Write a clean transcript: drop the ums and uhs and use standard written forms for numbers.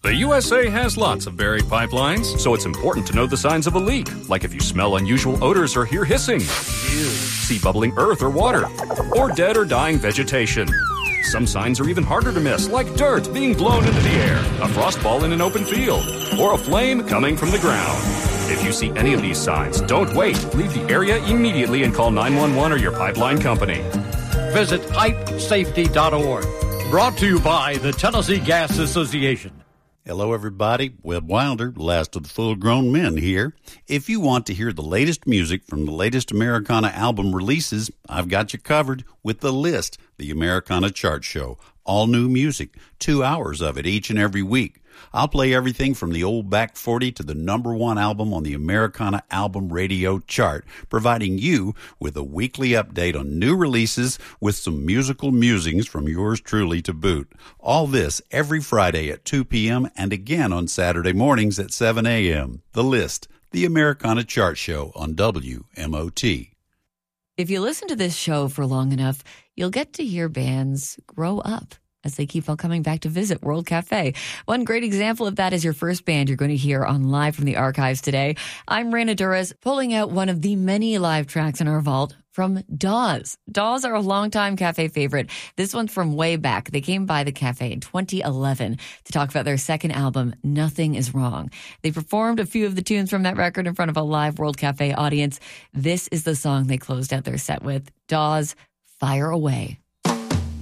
The USA has lots of buried pipelines, so it's important to know the signs of a leak, like if you smell unusual odors or hear hissing, see bubbling earth or water, or dead or dying vegetation. Some signs are even harder to miss, like dirt being blown into the air, a frost ball in an open field, or a flame coming from the ground. If you see any of these signs, don't wait. Leave the area immediately and call 911 or your pipeline company. Visit pipesafety.org. Brought to you by the Tennessee Gas Association. Hello, everybody. Webb Wilder, last of the full-grown men here. If you want to hear the latest music from the latest Americana album releases, I've got you covered with The List, the Americana chart show. All new music, 2 hours of it each and every week. I'll play everything from the old back 40 to the #1 album on the Americana Album Radio chart, providing you with a weekly update on new releases with some musical musings from yours truly to boot. All this every Friday at 2 p.m. and again on Saturday mornings at 7 a.m. The List, the Americana chart show on WMOT. If you listen to this show for long enough, you'll get to hear bands grow up as they keep on coming back to visit World Cafe. One great example of that is your first band you're going to hear on Live from the Archives today. I'm Raina Duras, pulling out one of the many live tracks in our vault from Dawes. Dawes are a longtime cafe favorite. This one's from way back. They came by the cafe in 2011 to talk about their second album, Nothing Is Wrong. They performed a few of the tunes from that record in front of a live World Cafe audience. This is the song they closed out their set with. Dawes, Fire Away.